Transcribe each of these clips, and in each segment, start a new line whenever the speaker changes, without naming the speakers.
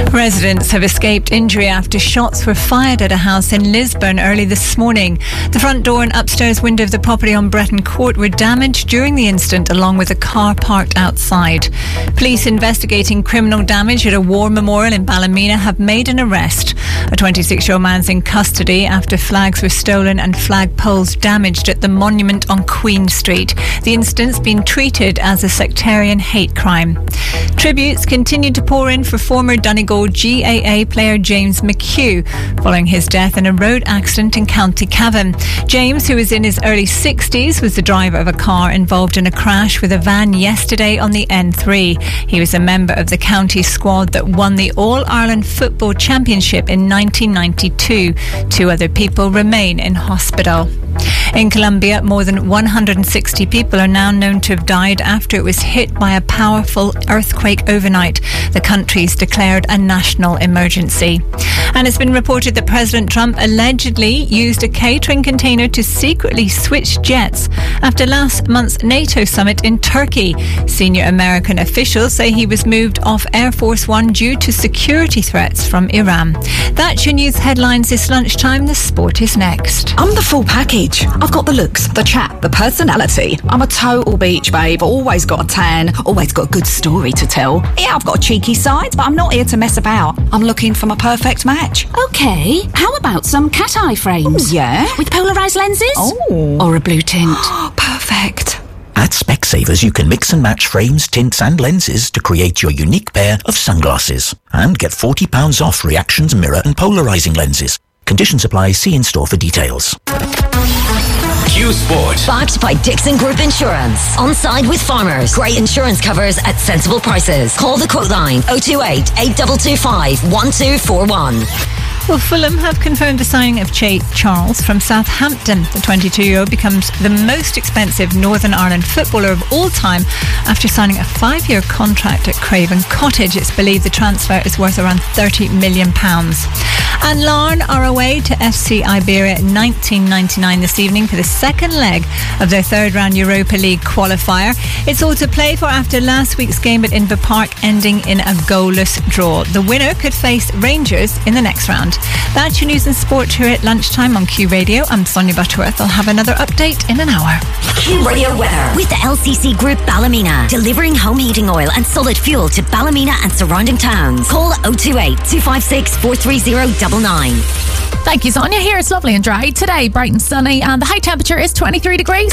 Residents have escaped injury after shots were fired at a house in Lisburn early this morning. The front door and upstairs window of the property on Breton Court were damaged during the incident, along with a car parked outside. Police investigating criminal damage at a war memorial in Ballymena have made an arrest. A 26-year-old man's in custody after flags were stolen and flag poles damaged at the monument on Queen Street. The incident's been treated as a sectarian hate crime. Tributes continue to pour in for former Donegal GAA player James McHugh following his death in a road accident in County Cavan. James, who was in his early 60s, was the driver of a car involved in a crash with a van yesterday on the N3. He was a member of the county squad that won the All-Ireland Football Championship in 1992. 2 other people remain in hospital. In Colombia, more than 160 people are now known to have died after it was hit by a powerful earthquake overnight. The country's declared a national emergency. And it's been reported that President Trump allegedly used a catering container to secretly switch jets after last month's NATO summit in Turkey. Senior American officials say he was moved off Air Force One due to security threats from Iran. That's your news headlines this lunchtime. The sport is next.
I'm the full package. I've got the looks, the chat, the personality. I'm a total beach babe, always got a tan, always got a good story to tell. Yeah, I've got a cheeky side, but I'm not here to mess about. I'm looking for my perfect match.
Okay, how about some cat eye frames?
Ooh, yeah?
With polarised lenses?
Oh.
Or a blue tint?
Perfect.
At Specsavers, you can mix and match frames, tints and lenses to create your unique pair of sunglasses. And get £40 off reactions, mirror and polarising lenses. Conditions apply. See in-store for details.
Q Sport.
Backed by Dixon Group Insurance. On side with farmers. Great insurance covers at sensible prices. Call the quote line 028 8225 1241.
Well, Fulham have confirmed the signing of Che Charles from Southampton. The 22-year-old becomes the most expensive Northern Ireland footballer of all time after signing a 5-year contract at Craven Cottage. It's believed the transfer is worth around £30 million. And Larne are away to FC Iberia 1999 this evening for the second leg of their third-round Europa League qualifier. It's all to play for after last week's game at Inver Park ending in a goalless draw. The winner could face Rangers in the next round. That's your news and sport here at lunchtime on Q Radio. I'm Sonia Butterworth. I'll have another update in an hour.
Q Radio weather with the LCC Group Ballymena, delivering home heating oil and solid fuel to Ballymena and surrounding towns. Call 028 256 43099.
Thank you, Sonia. Here it's lovely and dry today, bright and sunny, and the high temperature is 23 degrees.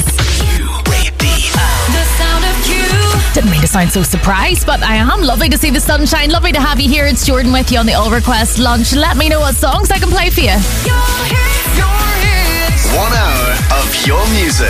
The
sound of Q. Didn't mean to sound so surprised, but I am. Lovely to see the sunshine. Lovely to have you here. It's Jordan with you on the All Request Lunch. Let me know what songs I can play for you.
1 hour of your music.